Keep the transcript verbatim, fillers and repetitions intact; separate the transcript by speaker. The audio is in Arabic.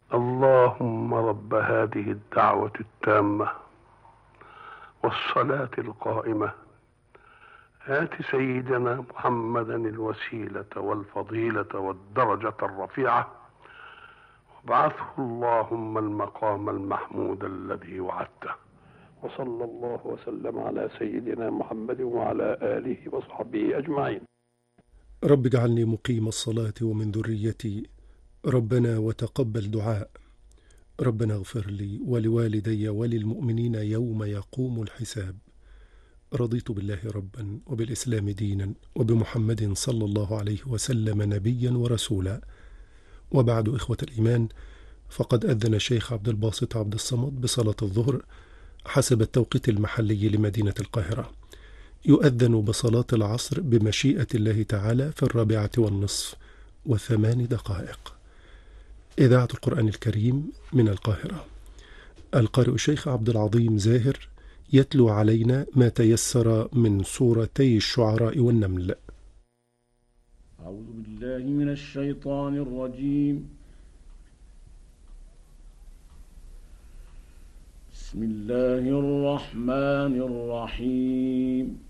Speaker 1: اللهم رب هذه الدعوة التامة والصلاة القائمة آت سيدنا محمدا الوسيلة والفضيلة والدرجة الرفيعة وابعثه اللهم المقام المحمود الذي وعدته. وصلى الله وسلم على سيدنا محمد وعلى آله وصحبه أجمعين.
Speaker 2: رب اجعلني مقيم الصلاة ومن ذريتي، ربنا وتقبل دعاء. ربنا اغفر لي ولوالدي وللمؤمنين يوم يقوم الحساب. رضيت بالله ربا وبالإسلام دينا وبمحمد صلى الله عليه وسلم نبيا ورسولا. وبعد، إخوة الإيمان، فقد أذن الشيخ عبد الباسط عبد الصمد بصلاة الظهر حسب التوقيت المحلي لمدينة القاهرة. يؤذن بصلاة العصر بمشيئة الله تعالى في الرابعة والنصف وثمان دقائق. إذاعة القرآن الكريم من القاهرة. القارئ الشيخ عبد العظيم زاهر يتلو علينا ما تيسر من سورتي الشعراء والنمل.
Speaker 3: أعوذ بالله من الشيطان الرجيم. بسم الله الرحمن الرحيم.